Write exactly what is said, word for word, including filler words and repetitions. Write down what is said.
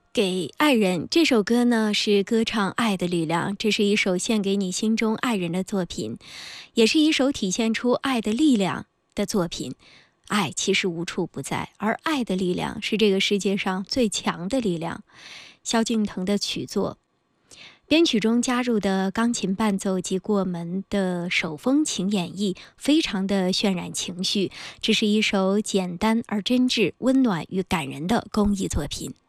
给爱人这首歌呢，是歌唱爱的力量，这是一首献给你心中爱人的作品，也是一首体现出爱的力量的作品。爱其实无处不在，而爱的力量是这个世界上最强的力量。萧敬腾的曲作，编曲中加入的钢琴伴奏及过门的手风琴演绎，非常的渲染情绪。这是一首简单而真挚、温暖与感人的公益作品。